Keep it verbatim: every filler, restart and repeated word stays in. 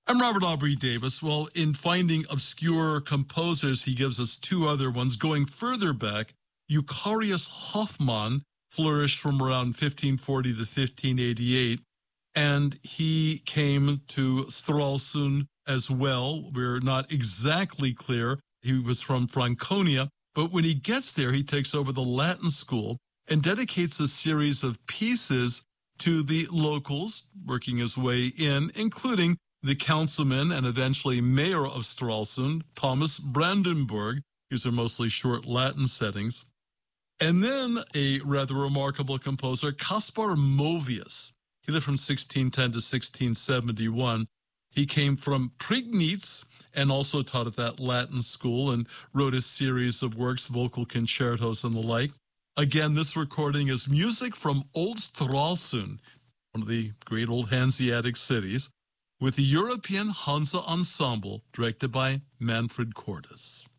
I'm Robert Aubrey Davis. Well, in finding obscure composers, he gives us two other ones. Going further back, Eucharius Hoffmann flourished from around fifteen forty to fifteen eighty-eight, and he came to Stralsund as well. We're not exactly clear. He was from Franconia, but when he gets there, he takes over the Latin school and dedicates a series of pieces to the locals, working his way in, including the councilman and eventually mayor of Stralsund, Thomas Brandenburg. These are mostly short Latin settings. And then a rather remarkable composer, Caspar Movius. He lived from sixteen ten to sixteen seventy-one. He came from Prignitz and also taught at that Latin school and wrote a series of works, vocal concertos and the like. Again, this recording is music from Old Stralsund, one of the great old Hanseatic cities, with the European Hansa Ensemble, directed by Manfred Cordes.